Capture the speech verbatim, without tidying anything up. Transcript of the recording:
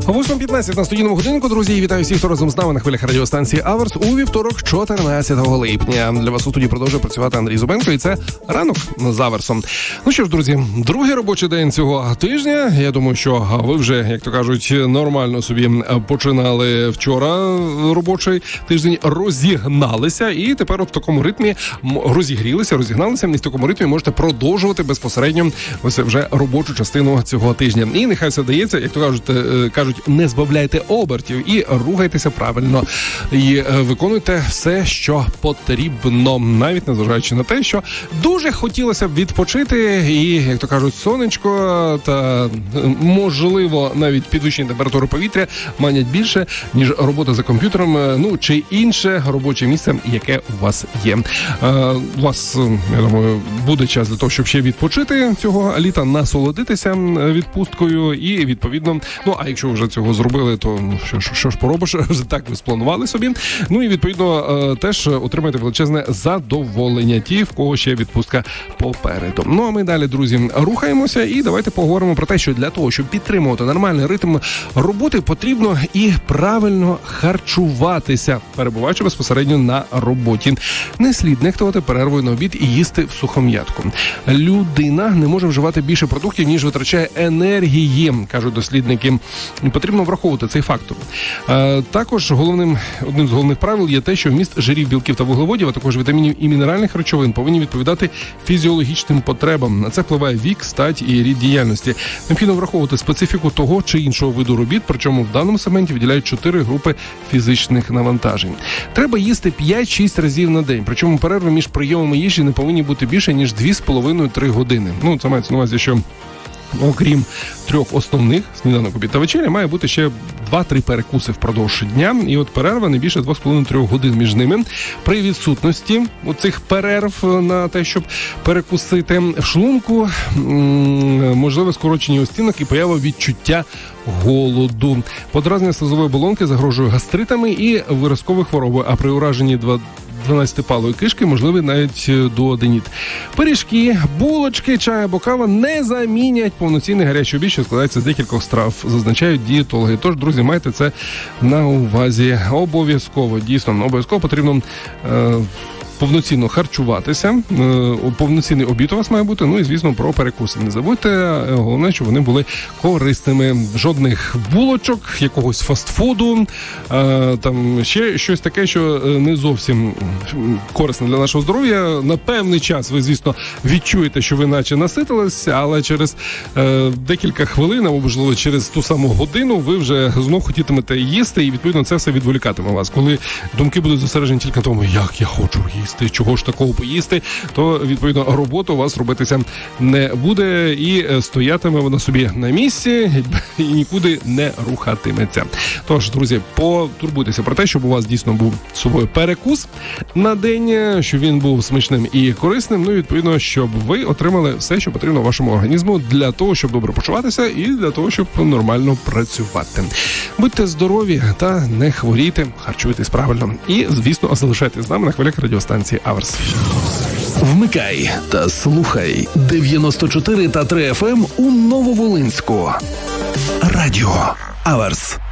восьма п'ятнадцять на студійному годинку, друзі. Вітаю всіх, хто разом з нами на хвилях радіостанції Аверс у вівторок, чотирнадцятого липня. Для вас у студії продовжує працювати Андрій Зубенко, і це ранок з Аверсом. Ну що ж, друзі, другий робочий день цього тижня. Я думаю, що ви вже, як то кажуть, нормально собі починали вчора робочий тиждень, розігналися, і тепер в такому ритмі розігрілися, розігналися, і в такому ритмі можете продовжувати безпосередньо ось вже робочу частину цього тижня. І нехай все дається, як то кажуть, кажуть, не збавляйте обертів і рухайтеся правильно. І виконуйте все, що потрібно, навіть незважаючи на те, що дуже хотілося б відпочити, і, як то кажуть, сонечко та, можливо, навіть підвищення температури повітря манять більше, ніж робота за комп'ютером, ну, чи інше робоче місце, яке у вас є. У вас, я думаю, буде час для того, щоб ще відпочити цього літа, насолодитися відпусткою і, відповідно, ну, а якщо вже цього зробили, то що, що, що ж поробиш, вже так ви спланували собі. Ну і відповідно теж отримайте величезне задоволення ті, в кого ще відпустка попереду. Ну а ми далі, друзі, рухаємося і давайте поговоримо про те, що для того, щоб підтримувати нормальний ритм роботи, потрібно і правильно харчуватися, перебуваючи безпосередньо на роботі. Не слід нехтувати перервою на обід і їсти в сухом'ятку. Людина не може вживати більше продуктів, ніж витрачає енергії, кажуть дослідники. Потрібно враховувати цей фактор. А, також головним, одним з головних правил є те, що вміст жирів, білків та вуглеводів, а також вітамінів і мінеральних речовин повинні відповідати фізіологічним потребам. На це впливає вік, стать і рід діяльності. Необхідно враховувати специфіку того чи іншого виду робіт, причому в даному сегменті виділяють чотири групи фізичних навантажень. Треба їсти п'ять-шість разів на день, причому перерви між прийомами їжі не повинні бути більше, ніж дві з половиною-три години. Ну, це мається на увазі, що окрім трьох основних, сніданок, обід та вечеря, має бути ще два-три перекуси впродовж дня, і от перерва не більше двох з половиною-трьох годин між ними. При відсутності оцих перерв на те, щоб перекусити, в шлунку можливе скорочення остінок і поява відчуття голоду. Подразнення слизової оболонки загрожує гастритами і виразковою хворобою, а при ураженні дванадцятипалої кишки можливий навіть дуоденіт. Пиріжки, булочки, чай або кава не замінять повноцінний гарячий обід, що складається з декількох страв, зазначають дієтологи. Тож, друзі, майте це на увазі. Обов'язково, дійсно, обов'язково потрібно е- повноцінно харчуватися, повноцінний обід у вас має бути, ну і, звісно, про перекуси. Не забудьте, головне, щоб вони були корисними. Жодних булочок, якогось фастфуду, там ще щось таке, що не зовсім корисне для нашого здоров'я. На певний час ви, звісно, відчуєте, що ви наче наситились, але через декілька хвилин, або, можливо, через ту саму годину ви вже знов хотітимете їсти, і, відповідно, це все відволікатиме вас. Коли думки будуть зосереджені тільки на тому, як я хочу їсти, чого ж такого поїсти, то, відповідно, робота у вас робитися не буде, і стоятиме вона собі на місці і нікуди не рухатиметься. Тож, друзі, потурбуйтеся про те, щоб у вас дійсно був з собою перекус на день, щоб він був смачним і корисним, ну і, відповідно, щоб ви отримали все, що потрібно вашому організму для того, щоб добре почуватися і для того, щоб нормально працювати. Будьте здорові та не хворійте, харчуйтесь правильно. І, звісно, залишайтесь з нами на хвилях радіостанції Аверс. Вмикай та слухай дев'яносто чотири та три еф ем у Нововолинську. Радіо Аверс.